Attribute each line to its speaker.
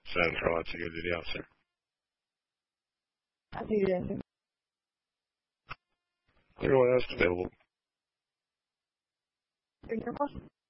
Speaker 1: Senators are allowed to go to the outside.
Speaker 2: Así es.
Speaker 1: Everyone else available.
Speaker 2: Tenemos